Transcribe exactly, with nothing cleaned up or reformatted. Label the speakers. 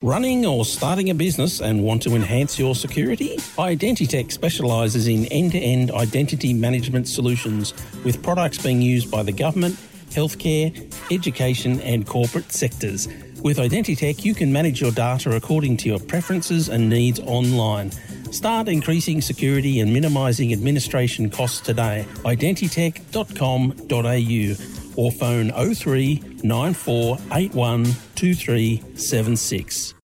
Speaker 1: Running or starting a business and want to enhance your security? Identitech specialises in end-to-end identity management solutions with products being used by the government, healthcare, education and corporate sectors. With Identitech, you can manage your data according to your preferences and needs online. Start increasing security and minimising administration costs today. identitech dot com dot a u or phone oh three nine four eight one two three seven six.